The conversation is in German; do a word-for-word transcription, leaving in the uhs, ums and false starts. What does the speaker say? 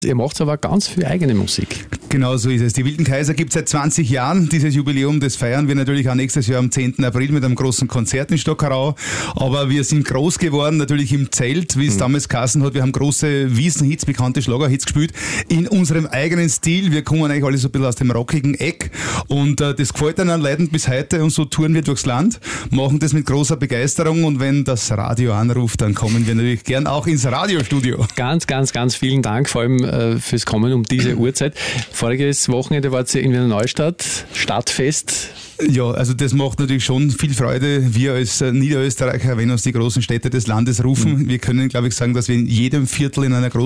Ihr macht aber ganz viel eigene Musik. Genau so ist es. Die Wilden Kaiser gibt es seit zwanzig Jahren. Dieses Jubiläum, das feiern wir natürlich auch nächstes Jahr am zehnten April mit einem großen Konzert in Stockerau. Aber wir sind groß geworden, natürlich im Zelt, wie es mhm. damals geheißen hat. Wir haben große Wiesenhits, bekannte Schlagerhits gespielt, in unserem eigenen Stil. Wir kommen eigentlich alle so ein bisschen aus dem rockigen Eck. Und äh, das gefällt einen leidend bis heute. Und so touren wir durchs Land, machen das mit großer Begeisterung. Und wenn das Radio anruft, dann kommen wir natürlich gern auch ins Radiostudio. Ganz, ganz, ganz vielen Dank, vor allem äh, fürs Kommen um diese Uhrzeit. Voriges Wochenende wart ihr in Wiener Neustadt, Stadtfest. Ja, also das macht natürlich schon viel Freude. Wir als Niederösterreicher, wenn uns die großen Städte des Landes rufen, mhm. wir können, glaube ich, sagen, dass wir in jedem Viertel in einer großen